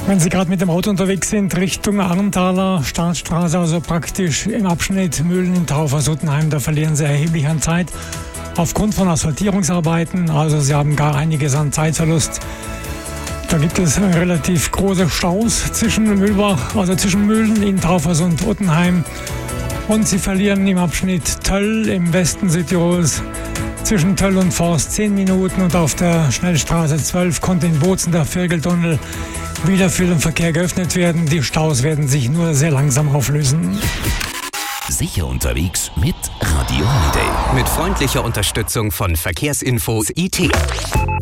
Wenn Sie gerade mit dem Auto unterwegs sind, Richtung Arnthaler Staatsstraße, also praktisch im Abschnitt Mühlen in Taufersuttenheim, da verlieren Sie erheblich an Zeit aufgrund von Asphaltierungsarbeiten. Also Sie haben gar einiges an Zeitverlust. Da gibt es relativ große Staus zwischen Mühlbach, also zwischen Mühlen in Taufers und Uttenheim. Und Sie verlieren im Abschnitt Töll im Westen Südtirols zwischen Töll und Forst 10 Minuten und auf der Schnellstraße 12 konnte in Bozen der Vögeltunnel wieder für den Verkehr geöffnet werden. Die Staus werden sich nur sehr langsam auflösen. Sicher unterwegs mit Radio Holiday. Mit freundlicher Unterstützung von Verkehrsinfo IT.